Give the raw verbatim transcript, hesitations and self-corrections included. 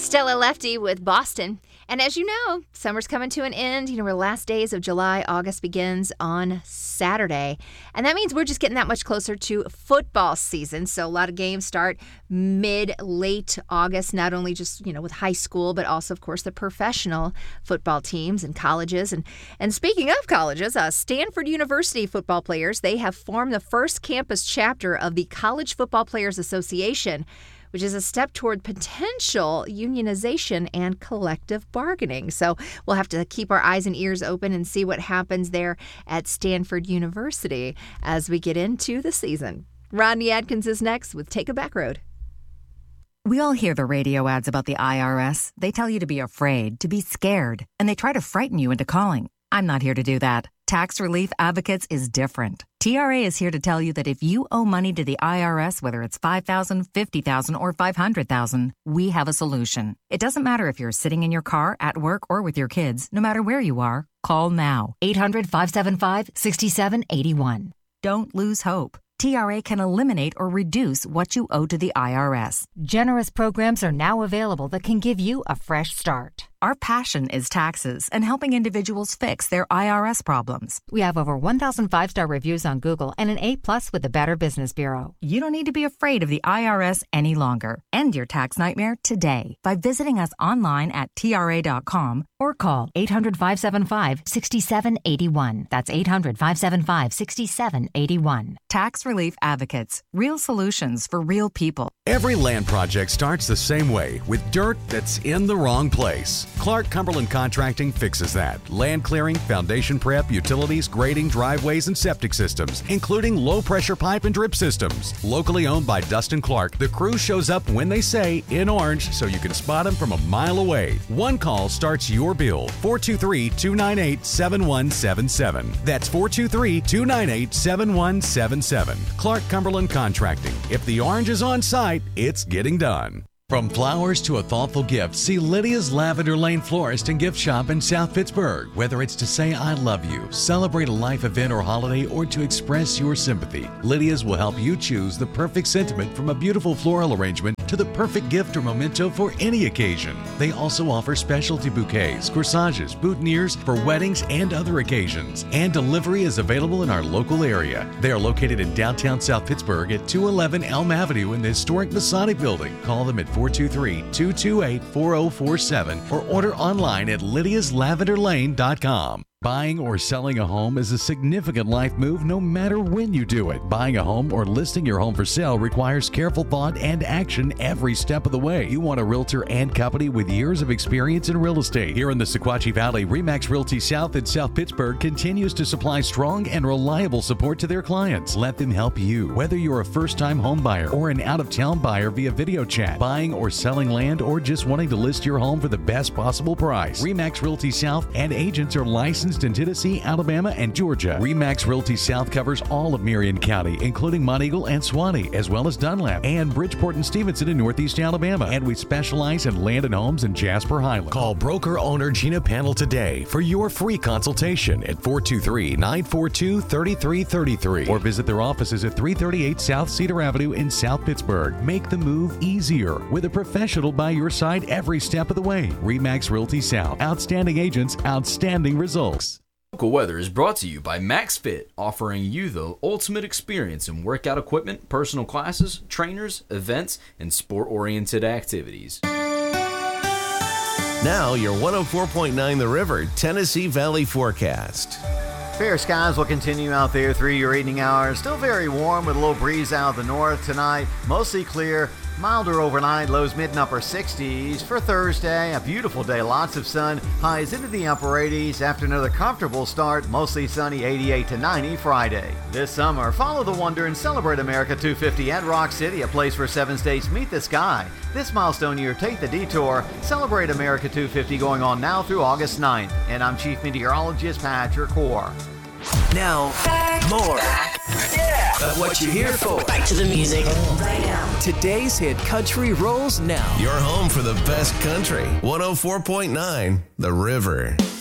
Stella Lefty with Boston. And as you know, summer's coming to an end. You know, our last days of July, August begins on Saturday. And that means we're just getting that much closer to football season. So a lot of games start mid, late August, not only just, you know, with high school, but also, of course, the professional football teams and colleges. And, and speaking of colleges, uh, Stanford University football players, they have formed the first campus chapter of the College Football Players Association, which is a step toward potential unionization and collective bargaining. So we'll have to keep our eyes and ears open and see what happens there at Stanford University as we get into the season. Rodney Adkins is next with Take a Back Road. We all hear the radio ads about the I R S. They tell you to be afraid, to be scared, and they try to frighten you into calling. I'm not here to do that. Tax Relief Advocates is different. T R A is here to tell you that if you owe money to the I R S, whether it's five thousand dollars, fifty thousand dollars, or five hundred thousand dollars, we have a solution. It doesn't matter if you're sitting in your car, at work, or with your kids. No matter where you are, call now. eight hundred, five seven five, six seven eight one. Don't lose hope. T R A can eliminate or reduce what you owe to the I R S. Generous programs are now available that can give you a fresh start. Our passion is taxes and helping individuals fix their I R S problems. We have over one thousand five-star reviews on Google and an A-plus with the Better Business Bureau. You don't need to be afraid of the I R S any longer. End your tax nightmare today by visiting us online at T R A dot com or call eight hundred, five seven five, six seven eight one. That's eight hundred, five seven five, six seven eight one. Tax Relief Advocates. Real solutions for real people. Every land project starts the same way, with dirt that's in the wrong place. Clark Cumberland Contracting fixes that. Land clearing, foundation prep, utilities, grading, driveways, and septic systems, including low-pressure pipe and drip systems. Locally owned by Dustin Clark, the crew shows up when they say, in orange, so you can spot them from a mile away. One call starts your bill. four two three, two nine eight, seven one seven seven. That's four two three, two nine eight, seven one seven seven. Clark Cumberland Contracting. If the orange is on site, it's getting done. From flowers to a thoughtful gift, see Lydia's Lavender Lane Florist and Gift Shop in South Pittsburgh. Whether it's to say I love you, celebrate a life event or holiday, or to express your sympathy, Lydia's will help you choose the perfect sentiment, from a beautiful floral arrangement to the perfect gift or memento for any occasion. They also offer specialty bouquets, corsages, boutonnieres for weddings and other occasions. And delivery is available in our local area. They are located in downtown South Pittsburgh at two eleven Elm Avenue in the historic Masonic Building. Call them at four two three, two two eight, four zero four seven or order online at lydias lavender lane dot com. Buying or selling a home is a significant life move no matter when you do it. Buying a home or listing your home for sale requires careful thought and action every step of the way. You want a realtor and company with years of experience in real estate. Here in the Sequatchie Valley, RE/MAX Realty South in South Pittsburgh continues to supply strong and reliable support to their clients. Let them help you. Whether you're a first-time home buyer or an out-of-town buyer via video chat, buying or selling land, or just wanting to list your home for the best possible price, RE/MAX Realty South and agents are licensed in Tennessee, Alabama, and Georgia. RE/MAX Realty South covers all of Marion County, including Monteagle and Suwannee, as well as Dunlap and Bridgeport and Stevenson in Northeast Alabama. And we specialize in land and homes in Jasper Highland. Call broker owner Gina Panel today for your free consultation at four two three, nine four two, three three three three or visit their offices at three thirty-eight South Cedar Avenue in South Pittsburgh. Make the move easier with a professional by your side every step of the way. RE/MAX Realty South. Outstanding agents, outstanding results. Local weather is brought to you by MaxFit, offering you the ultimate experience in workout equipment, personal classes, trainers, events, and sport-oriented activities. Now your one oh four point nine The River Tennessee Valley forecast. Fair skies will continue out there through your evening hours. Still very warm with a low breeze out of the north tonight. Mostly clear. Milder overnight, lows mid and upper sixties. For Thursday, a beautiful day, lots of sun, highs into the upper eighties. After another comfortable start, mostly sunny, eighty-eight to ninety Friday. This summer, follow the wonder and celebrate America two fifty at Rock City, a place where seven states meet the sky. This milestone year, take the detour. Celebrate America two fifty going on now through August ninth. And I'm Chief Meteorologist Patrick Hoare. Now, back, more back. Yeah. Of what you're here for. Back to the music. Right now. Today's hit country rolls now. Your home for the best country. one oh four point nine The River.